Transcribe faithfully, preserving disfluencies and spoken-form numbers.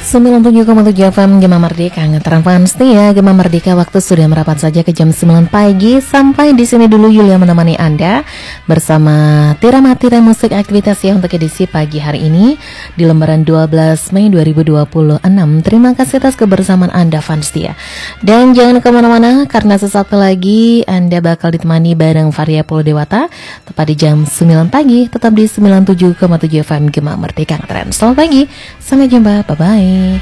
sembilan puluh tujuh koma tujuh F M Gema Merdeka, ngetren fans ya. Gema Merdeka, waktu sudah merapat saja ke jam sembilan pagi. Sampai di sini dulu Yulia menemani Anda bersama Tiramati dan musik aktivitas ya untuk edisi pagi hari ini di lembaran dua belas Mei dua ribu dua puluh enam. Terima kasih atas kebersamaan Anda fans ya. Dan jangan kemana-mana karena sesaat lagi Anda bakal ditemani bareng Varia Polo Dewata tepat di jam sembilan pagi. Tetap di sembilan puluh tujuh koma tujuh F M Gema Merdeka, ngetren. Selamat pagi, sampai jumpa, bye-bye.